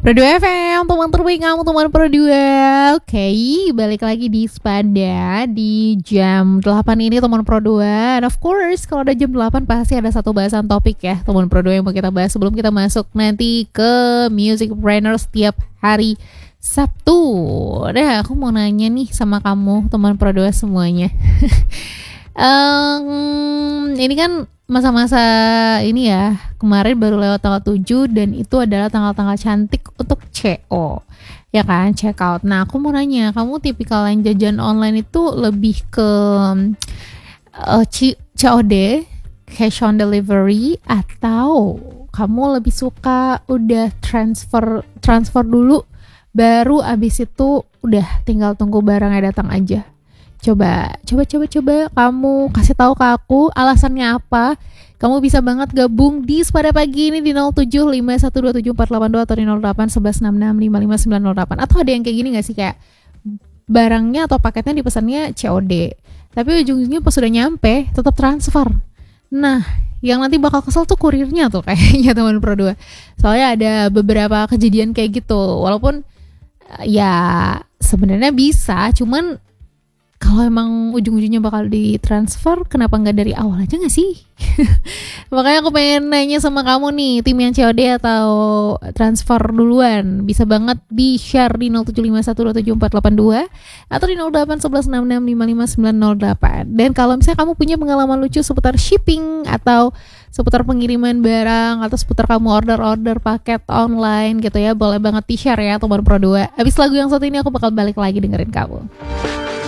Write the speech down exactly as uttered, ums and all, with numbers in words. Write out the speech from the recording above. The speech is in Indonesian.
Pro dua F M, teman terbaik kamu, teman Pro dua. Oke, balik lagi di Spada di jam delapan ini, teman Pro dua. And of course, kalau ada jam delapan pasti ada satu bahasan topik ya, teman Pro dua yang mau kita bahas sebelum kita masuk nanti ke Music Brainer setiap hari Sabtu. Nah, aku mau nanya nih sama kamu, teman Pro dua semuanya. um, ini kan masa-masa ini ya, kemarin baru lewat tanggal tujuh dan itu adalah tanggal-tanggal cantik untuk C O, ya kan, check out. Nah, aku mau nanya, kamu tipikal yang jajan online itu lebih ke uh, C- COD, cash on delivery, atau kamu lebih suka udah transfer transfer dulu, baru abis itu udah tinggal tunggu barangnya datang aja? Coba, coba, coba, coba kamu kasih tahu ke aku alasannya apa. Kamu bisa banget gabung di Spada Pagi ini di nol tujuh lima satu dua tujuh empat delapan dua atau di nol delapan satu satu enam enam lima lima sembilan nol delapan. Atau ada yang kayak gini gak sih, kayak barangnya atau paketnya dipesannya C O D, tapi ujung-ujungnya pas sudah nyampe tetap transfer. Nah, yang nanti bakal kesel tuh kurirnya tuh kayaknya, teman Pro dua. Soalnya ada beberapa kejadian kayak gitu. Walaupun ya sebenarnya bisa, cuman kalau emang ujung-ujungnya bakal ditransfer, kenapa nggak dari awal aja nggak sih? Makanya aku pengen nanya sama kamu nih, tim yang C O D atau transfer duluan? Bisa banget di share di nol tujuh lima satu dua tujuh empat delapan dua atau di nol delapan satu satu enam enam lima lima sembilan nol delapan. Dan kalau misalnya kamu punya pengalaman lucu seputar shipping atau seputar pengiriman barang atau seputar kamu order-order paket online gitu ya, boleh banget di share ya, teman Pro dua. Abis lagu yang satu ini aku bakal balik lagi dengerin kamu.